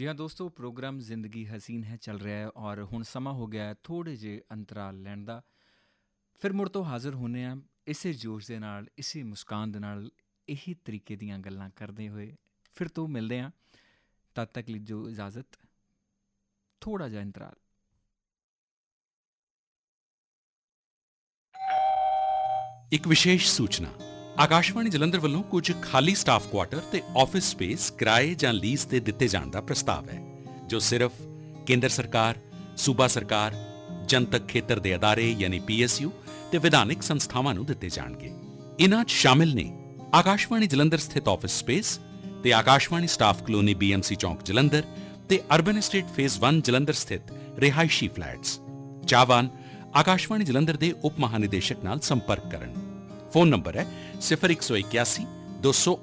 ਜੀ ਹਾਂ ਦੋਸਤੋ, ਪ੍ਰੋਗਰਾਮ ਜ਼ਿੰਦਗੀ ਹਸੀਨ ਹੈ ਚੱਲ ਰਿਹਾ ਹੈ ਔਰ ਹੁਣ ਸਮਾਂ ਹੋ ਗਿਆ ਹੈ ਥੋੜ੍ਹੇ ਜਿਹੇ ਅੰਤਰਾਲ ਲੈਣ ਦਾ। ਫਿਰ ਮੁੜ ਤੋਂ ਹਾਜ਼ਰ ਹੁੰਦੇ ਹਾਂ ਇਸੇ ਜੋਸ਼ ਦੇ ਨਾਲ, ਇਸੇ ਮੁਸਕਾਨ ਦੇ ਨਾਲ, ਇਹੀ ਤਰੀਕੇ ਦੀਆਂ ਗੱਲਾਂ ਕਰਦੇ ਹੋਏ ਫਿਰ ਤੋਂ ਮਿਲਦੇ ਹਾਂ। ਤਦ ਤੱਕ ਲਈ ਜੋ ਇਜਾਜ਼ਤ, ਥੋੜ੍ਹਾ ਜਿਹਾ ਅੰਤਰਾਲ। ਇੱਕ ਵਿਸ਼ੇਸ਼ ਸੂਚਨਾ, ਆਕਾਸ਼ਵਾਣੀ ਜਲੰਧਰ ਵੱਲੋਂ ਕੁਝ ਖਾਲੀ ਸਟਾਫ ਕੁਆਟਰ ਤੇ ਆਫਿਸ ਸਪੇਸ ਕਿਰਾਏ ਜਾਂ ਲੀਜ਼ ਤੇ ਦਿੱਤੇ ਜਾਣ ਦਾ ਪ੍ਰਸਤਾਵ ਹੈ, ਜੋ ਸਿਰਫ ਕੇਂਦਰ ਸਰਕਾਰ, ਸੂਬਾ ਸਰਕਾਰ, ਜਨਤਕ ਖੇਤਰ ਦੇ ਅਦਾਰੇ ਯਾਨੀ PSU ਤੇ ਵਿਧਾਨਿਕ ਸੰਸਥਾਵਾਂ ਨੂੰ ਦਿੱਤੇ ਜਾਣਗੇ। ਇਨ੍ਹਾਂ 'ਚ ਸ਼ਾਮਿਲ ਨੇ ਆਕਾਸ਼ਵਾਣੀ ਜਲੰਧਰ ਸਥਿਤ ਆਫਿਸ ਸਪੇਸ ਤੇ ਆਕਾਸ਼ਵਾਣੀ ਸਟਾਫ ਕਲੋਨੀ BMC ਚੌਂਕ ਜਲੰਧਰ ਤੇ ਅਰਬਨ ਐਸਟੇਟ ਫੇਜ਼ 1 ਜਲੰਧਰ ਸਥਿਤ ਰਿਹਾਇਸ਼ੀ ਫਲੈਟਸ। ਚਾਹਵਾਨ ਆਕਾਸ਼ਵਾਣੀ ਜਲੰਧਰ ਦੇ ਉਪ ਮਹਾਨਿਦੇਸ਼ਕ ਨਾਲ ਸੰਪਰਕ ਕਰਨ। ਫੋਨ ਨੰਬਰ ਹੈ 0181 200